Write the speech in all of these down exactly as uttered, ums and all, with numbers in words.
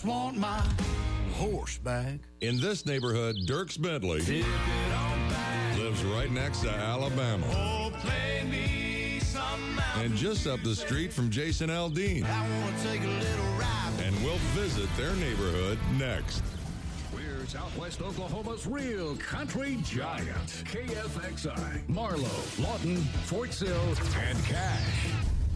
just want my horse back. In this neighborhood, Dierks Bentley lives right next to Alabama. Oh, play me some mountain. And just up the street from Jason Aldean. I want to take a little ride. And we'll visit their neighborhood next. We're Southwest Oklahoma's real country giant. K F X I, Marlow, Lawton, Fort Sill, and Cache.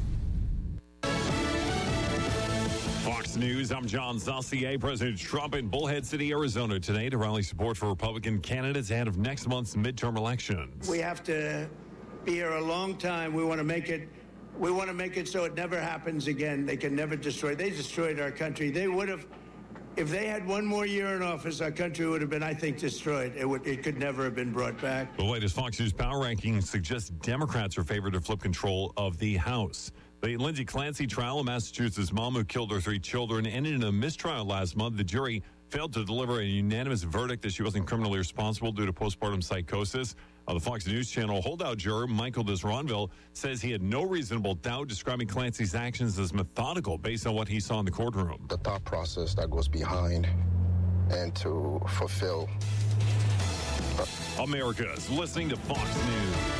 Fox News, I'm John Saucier. President Trump in Bullhead City, Arizona today to rally support for Republican candidates ahead of next month's midterm elections. We have to be here a long time. We want to make it we want to make it so it never happens again. They can never destroy. They destroyed our country. They would have, if they had one more year in office, our country would have been, I think, destroyed. It would it could never have been brought back. The latest Fox News power ranking suggests Democrats are favored to flip control of the House. The Lindsay Clancy trial, a Massachusetts mom who killed her three children, ended in a mistrial last month. The jury failed to deliver a unanimous verdict that she wasn't criminally responsible due to postpartum psychosis. Uh, the Fox News Channel holdout juror, Michael Disronville, says he had no reasonable doubt, describing Clancy's actions as methodical based on what he saw in the courtroom. The thought process that goes behind and to fulfill. America's listening to Fox News.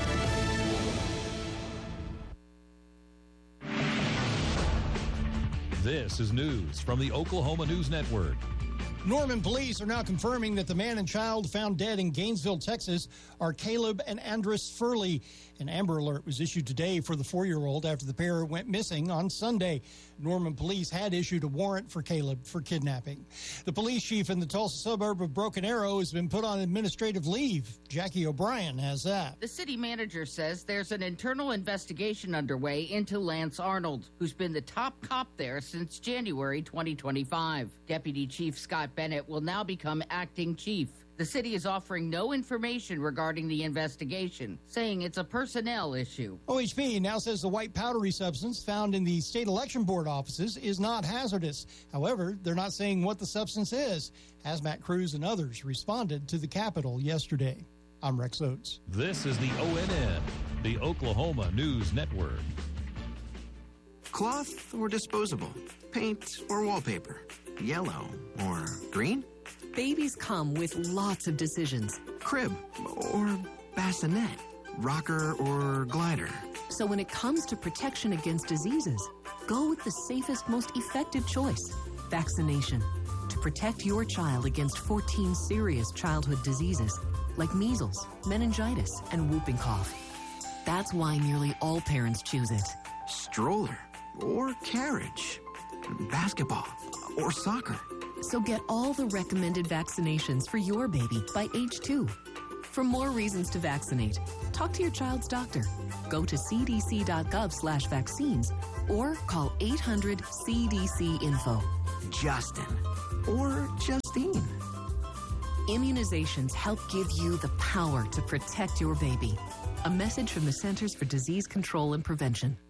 This is news from the Oklahoma News Network. Norman police are now confirming that the man and child found dead in Gainesville, Texas, are Caleb and Andress Furley. An Amber Alert was issued today for the four-year-old after the pair went missing on Sunday. Norman police had issued a warrant for Caleb for kidnapping. The police chief in the Tulsa suburb of Broken Arrow has been put on administrative leave. Jackie O'Brien has that. The city manager says there's an internal investigation underway into Lance Arnold, who's been the top cop there since January twenty twenty-five. Deputy Chief Scott Bennett will now become acting chief. The city is offering no information regarding the investigation, saying it's a personnel issue. O H P now says the white powdery substance found in the state election board offices is not hazardous. However, they're not saying what the substance is. Hazmat crews and others responded to the Capitol yesterday. I'm Rex Oates. This is the O N N, the Oklahoma News Network. Cloth or disposable? Paint or wallpaper? Yellow or green? Babies come with lots of decisions. Crib or bassinet? Rocker or glider? So when it comes to protection against diseases, go with the safest, most effective choice, vaccination. To protect your child against fourteen serious childhood diseases like measles, meningitis, and whooping cough. That's why nearly all parents choose it. Stroller or carriage? Basketball or soccer? So get all the recommended vaccinations for your baby by age two. For more reasons to vaccinate, talk to your child's doctor. Go to c d c dot gov slash vaccines or call eight hundred C D C info. Justin or Justine. Immunizations help give you the power to protect your baby. A message from the Centers for Disease Control and Prevention.